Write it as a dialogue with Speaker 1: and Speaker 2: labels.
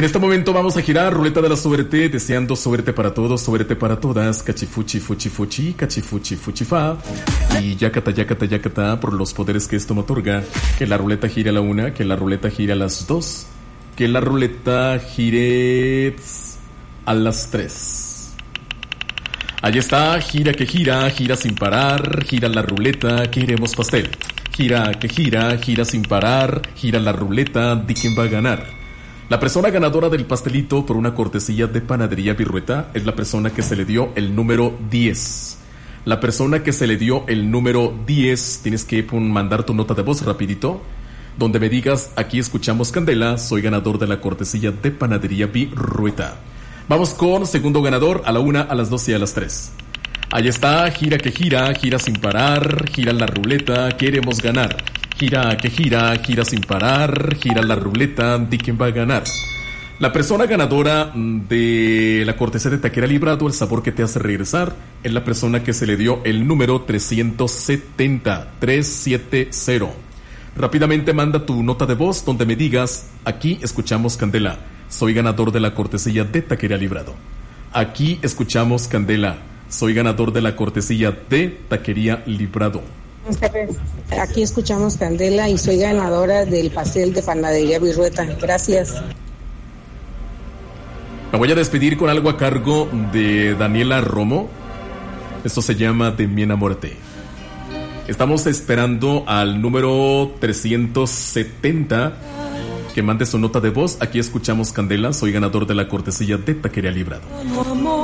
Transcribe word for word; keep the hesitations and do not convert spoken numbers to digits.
Speaker 1: En este momento vamos a girar ruleta de la suerte, deseando suerte para todos, suerte para todas. Cachifuchi, fuchi, fuchi, cachifuchi, fuchi, fa. Y yacata, yacata, yacata, por los poderes que esto me otorga. Que la ruleta gire a la una, que la ruleta gire a las dos, que la ruleta gire a las tres. Ahí está, gira que gira, gira sin parar, gira la ruleta, queremos pastel. Gira que gira, gira sin parar, gira la ruleta, di quién va a ganar. La persona ganadora del pastelito por una cortesía de Panadería Virrueta es la persona que se le dio el número diez. La persona que se le dio el número diez, tienes que mandar tu nota de voz rapidito, donde me digas, aquí escuchamos Candela, soy ganador de la cortesía de Panadería Virrueta. Vamos con segundo ganador a la una, a las dos y a las tres. Ahí está, gira que gira, gira sin parar, gira la ruleta, queremos ganar. Gira que gira, gira sin parar, gira la ruleta, di quién va a ganar. La persona ganadora de la cortesía de Taquería Librado, el sabor que te hace regresar, es la persona que se le dio el número trescientos setenta, trescientos setenta. Rápidamente manda tu nota de voz donde me digas, aquí escuchamos Candela, soy ganador de la cortesía de Taquería Librado. Aquí escuchamos Candela, soy ganador de la cortesía de Taquería Librado.
Speaker 2: Aquí escuchamos Candela y soy ganadora del pastel de Panadería Virrueta. Gracias.
Speaker 1: Me voy a despedir con algo a cargo de Daniela Romo. Esto se llama De mi enamórate. Estamos esperando al número trescientos setenta que mande su nota de voz. Aquí escuchamos Candela, soy ganador de la cortesía de Taquería Librado.